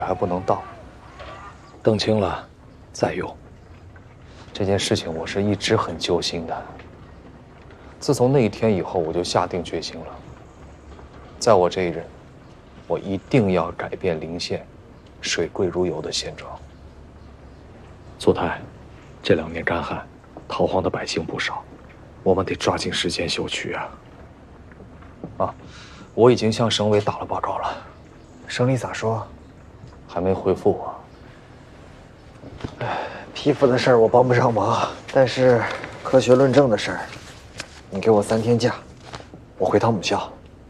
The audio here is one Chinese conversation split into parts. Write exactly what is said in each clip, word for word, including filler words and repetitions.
还不能到，等清了再用。这件事情我是一直很揪心的。自从那一天以后，我就下定决心了，在我这一任，我一定要改变临县水贵如油的现状。祖太，这两年干旱，逃荒的百姓不少，我们得抓紧时间修渠啊！啊，我已经向省委打了报告了，省里咋说？还没回复我。 哎，批复的事儿我帮不上忙，但是科学论证的事儿，你给我三天假，我回趟母校。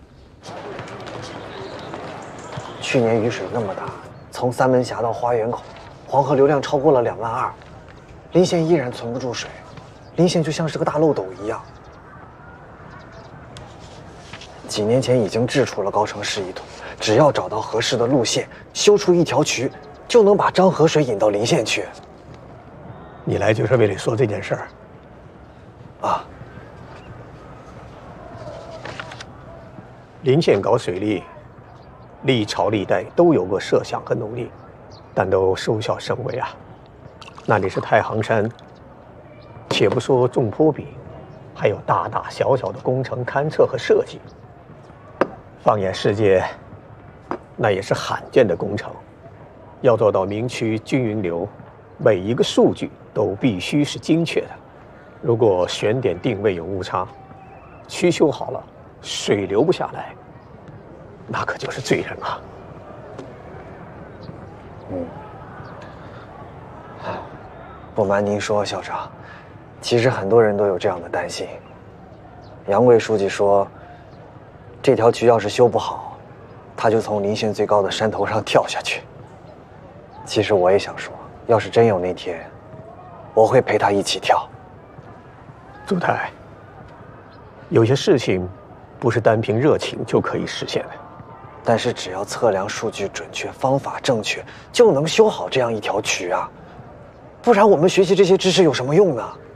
去年雨水那么大，从三门峡到花园口，黄河流量超过了两万二，临县依然存不住水，临县就像是个大漏斗一样。几年前已经制出了高程示意图，只要找到合适的路线，修出一条渠，就能把漳河水引到临县去。 你来就是为了说这件事儿啊？ 临县搞水利，历朝历代都有过设想和努力，但都收效甚微啊。那里是太行山，且不说种坡比，还有大大小小的工程勘测和设计。放眼世界，那也是罕见的工程。要做到明渠均匀流，每一个数据都必须是精确的。如果选点定位有误差，渠修好了，水流不下来，那可就是罪人了。 嗯，不瞒您说，校长，其实很多人都有这样的担心。杨贵书记说，这条渠要是修不好，他就从临县最高的山头上跳下去。其实我也想说，要是真有那天，我会陪他一起跳。 朱太，有些事情不是单凭热情就可以实现的， 但是只要测量数据准确，方法正确，就能修好这样一条渠啊！不然我们学习这些知识有什么用呢？